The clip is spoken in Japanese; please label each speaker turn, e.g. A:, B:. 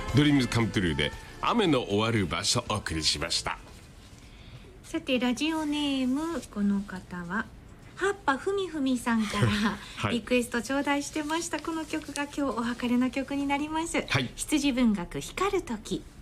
A: ドリームズカムトゥルーで雨の終わる場所をお送りしました。
B: さてラジオネーム、この方ははっぱふみふみさんからリクエスト頂戴してました。この曲が今日お別れの曲になります、
A: はい、
B: 羊文学光る時。